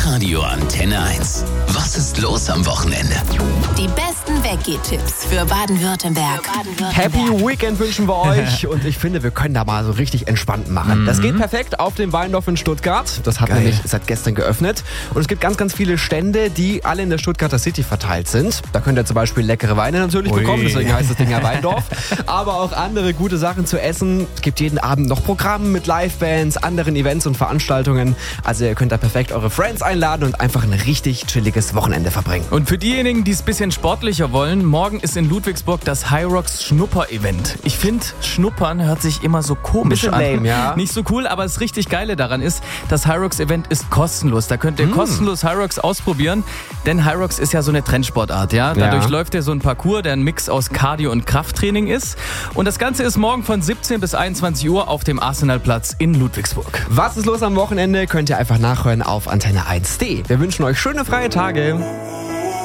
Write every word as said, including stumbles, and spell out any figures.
Hitradio Antenne eins. Was ist los am Wochenende? Die besten Weggeh-Tipps für Baden-Württemberg. Happy Weekend wünschen wir euch und ich finde, wir können da mal so richtig entspannt machen. Mhm. Das geht perfekt auf dem Weindorf in Stuttgart. Das hat Geil. nämlich seit gestern geöffnet. Und es gibt ganz, ganz viele Stände, die alle in der Stuttgarter City verteilt sind. Da könnt ihr zum Beispiel leckere Weine natürlich Ui. bekommen, deswegen heißt das Ding ja Weindorf. Aber auch andere gute Sachen zu essen. Es gibt jeden Abend noch Programme mit Livebands, anderen Events und Veranstaltungen. Also ihr könnt da perfekt eure Friends einladen und einfach ein richtig chilliges Wochenende verbringen. Und für diejenigen, die es ein bisschen sportlicher wollen, morgen ist in Ludwigsburg das Hyrox Schnupper-Event. Ich finde, Schnuppern hört sich immer so komisch Bisschen an. Lame, ja. Nicht so cool, aber das richtig Geile daran ist, das Hyrox-Event ist kostenlos. Da könnt ihr mm. kostenlos Hyrox ausprobieren, denn Hyrox ist ja so eine Trendsportart. Ja? Dadurch ja. läuft ihr so ein Parcours, der ein Mix aus Cardio- und Krafttraining ist. Und das Ganze ist morgen von siebzehn bis einundzwanzig Uhr auf dem Arsenalplatz in Ludwigsburg. Was ist los am Wochenende? Könnt ihr einfach nachhören auf antenne eins punkt de. Wir wünschen euch schöne freie Tage.